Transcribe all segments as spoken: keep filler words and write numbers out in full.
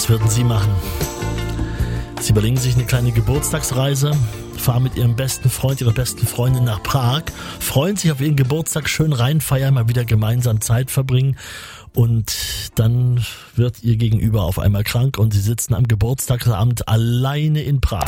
Was würden Sie machen? Sie überlegen sich eine kleine Geburtstagsreise, fahren mit Ihrem besten Freund, Ihrer besten Freundin nach Prag, freuen sich auf Ihren Geburtstag, schön reinfeiern, mal wieder gemeinsam Zeit verbringen und dann wird Ihr Gegenüber auf einmal krank und Sie sitzen am Geburtstagsabend alleine in Prag.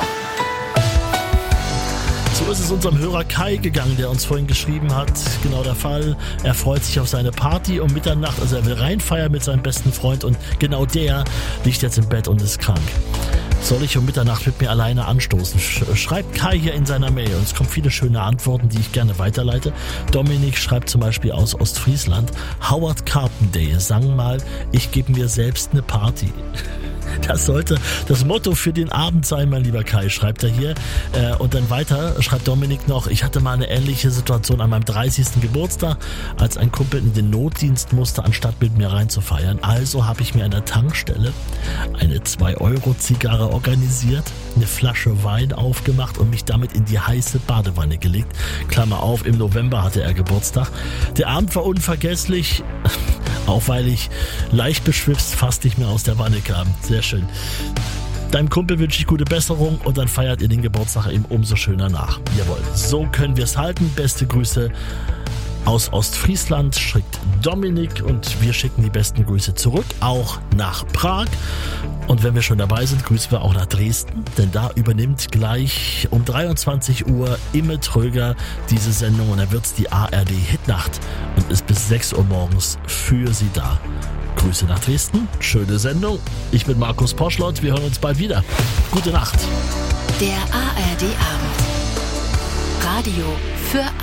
So ist es unserem Hörer Kai gegangen, der uns vorhin geschrieben hat, genau der Fall. Er freut sich auf seine Party um Mitternacht, also er will reinfeiern mit seinem besten Freund und genau der liegt jetzt im Bett und ist krank. Soll ich um Mitternacht mit mir alleine anstoßen? Schreibt Kai hier in seiner Mail und es kommen viele schöne Antworten, die ich gerne weiterleite. Dominik schreibt zum Beispiel aus Ostfriesland, Howard Carpendale sang mal, ich gebe mir selbst eine Party. Das sollte das Motto für den Abend sein, mein lieber Kai, schreibt er hier. Und dann weiter schreibt Dominik noch, ich hatte mal eine ähnliche Situation an meinem dreißigsten Geburtstag, als ein Kumpel in den Notdienst musste, anstatt mit mir reinzufeiern. Also habe ich mir an der Tankstelle eine zwei Euro Zigarre organisiert, eine Flasche Wein aufgemacht und mich damit in die heiße Badewanne gelegt. Klammer auf, im November hatte er Geburtstag. Der Abend war unvergesslich, auch weil ich leicht beschwipst fast nicht mehr aus der Wanne kam. Sehr schön. Deinem Kumpel wünsche ich gute Besserung und dann feiert ihr den Geburtstag eben umso schöner nach. Jawohl, so können wir es halten. Beste Grüße aus Ostfriesland, schickt Dominik und wir schicken die besten Grüße zurück, auch nach Prag. Und wenn wir schon dabei sind, grüßen wir auch nach Dresden, denn da übernimmt gleich um dreiundzwanzig Uhr Imme Tröger diese Sendung und dann wird's die A R D Hitnacht und ist bis sechs Uhr morgens für Sie da. Grüße nach Dresden, schöne Sendung. Ich bin Markus Poschlott, wir hören uns bald wieder. Gute Nacht. Der A R D Abend. Radio für